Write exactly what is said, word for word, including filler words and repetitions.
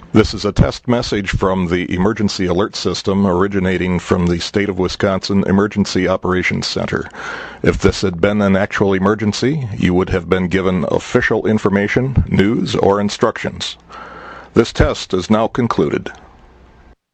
This is a test message from the Emergency Alert System originating from the State of Wisconsin Emergency Operations Center. If this had been an actual emergency, you would have been given official information, news, or instructions. This test is now concluded.